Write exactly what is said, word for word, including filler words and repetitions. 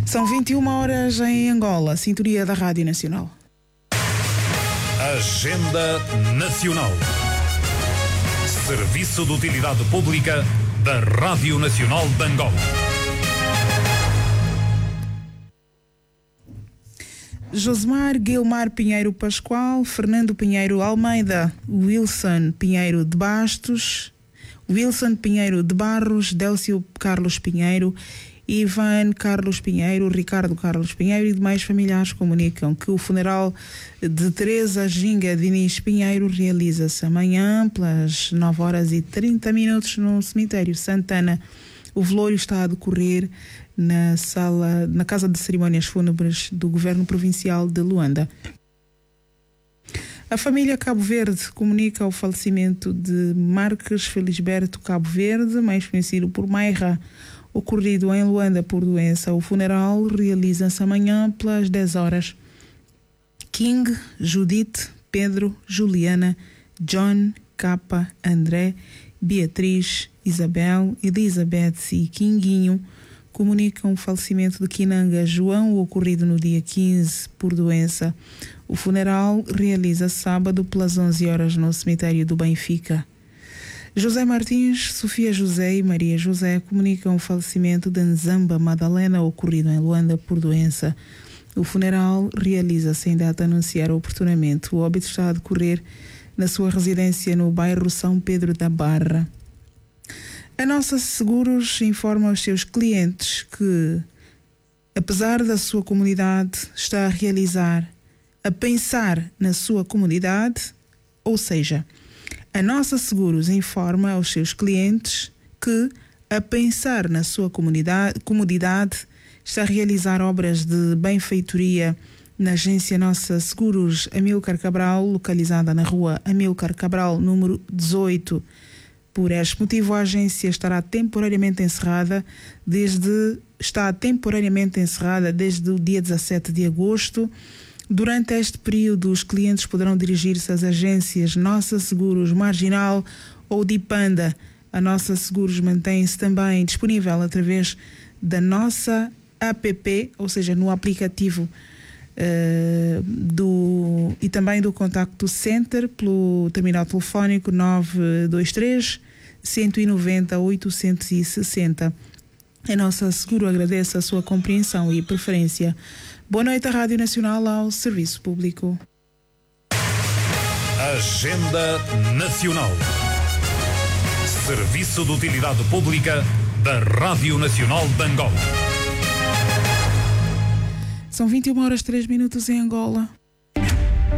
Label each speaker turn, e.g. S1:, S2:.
S1: São vinte e uma horas em Angola, sintonia da Rádio Nacional.
S2: Agenda Nacional. Serviço de Utilidade Pública da Rádio Nacional de Angola.
S1: Josemar Guilmar Pinheiro Pascoal, Fernando Pinheiro Almeida, Wilson Pinheiro de Bastos, Wilson Pinheiro de Barros, Délcio Carlos Pinheiro, Ivan Carlos Pinheiro, Ricardo Carlos Pinheiro e demais familiares comunicam que o funeral de Teresa Ginga Diniz Pinheiro realiza-se amanhã pelas nove horas e trinta minutos no cemitério Santana. O velório está a decorrer na sala, na Casa de Cerimônias Fúnebres do Governo Provincial de Luanda. A família Cabo Verde comunica o falecimento de Marques Felisberto Cabo Verde, mais conhecido por Maira, ocorrido em Luanda por doença. O funeral realiza-se amanhã pelas dez horas. King, Judite, Pedro, Juliana, John, Capa, André, Beatriz, Isabel, Elizabeth e Kinguinho comunicam o falecimento de Kinanga João, ocorrido no dia quinze por doença. O funeral realiza-se sábado pelas onze horas no cemitério do Benfica. José Martins, Sofia José e Maria José comunicam o falecimento de Nzamba Madalena, ocorrido em Luanda por doença. O funeral realiza-se em data a anunciar oportunamente. O óbito está a decorrer na sua residência no bairro São Pedro da Barra. A Nossa Seguros informa aos seus clientes que, apesar da sua comunidade estar a realizar, a pensar na sua comunidade, ou seja, a Nossa Seguros informa aos seus clientes que, a pensar na sua comunidade, comodidade, está a realizar obras de benfeitoria na agência Nossa Seguros Amílcar Cabral, localizada na rua Amílcar Cabral, número dezoito. Por este motivo, a agência estará temporariamente encerrada desde, está temporariamente encerrada desde o dia dezassete de agosto. Durante este período, os clientes poderão dirigir-se às agências Nossa Seguros Marginal ou Dipanda. A Nossa Seguros mantém-se também disponível através da nossa app, ou seja, no aplicativo uh, do, e também do Contacto Center pelo terminal telefónico nove dois três, um nove zero, oito seis zero. A Nossa Seguro agradece a sua compreensão e preferência. Boa noite à Rádio Nacional, ao Serviço Público.
S2: Agenda Nacional. Serviço de Utilidade Pública da Rádio Nacional de Angola.
S1: São vinte e uma horas e três minutos em Angola.